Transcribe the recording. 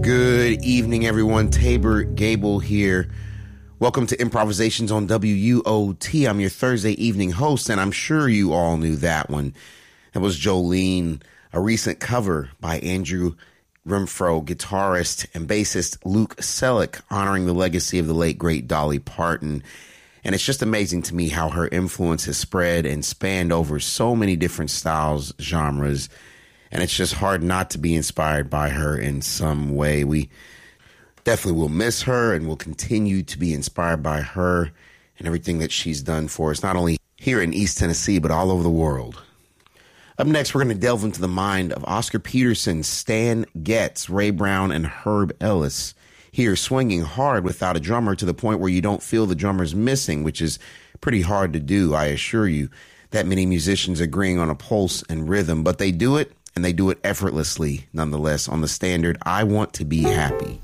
Good evening, everyone. Tabor Gable here. Welcome to Improvisations on WUOT. I'm your Thursday evening host, and I'm sure you all knew that one. That was Jolene, a recent cover by Andrew Renfro, guitarist and bassist Luke Selleck, honoring the legacy of the late, great Dolly Parton. And it's just amazing to me how her influence has spread and spanned over so many different styles, genres. And it's just hard not to be inspired by her in some way. We definitely will miss her and will continue to be inspired by her and everything that she's done for us, not only here in East Tennessee, but all over the world. Up next, we're going to delve into the mind of Oscar Peterson, Stan Getz, Ray Brown, and Herb Ellis. Here, swinging hard without a drummer to the point where you don't feel the drummer's missing, which is pretty hard to do, I assure you. That many musicians agreeing on a pulse and rhythm, but they do it, and they do it effortlessly, nonetheless, on the standard, I Want to Be Happy.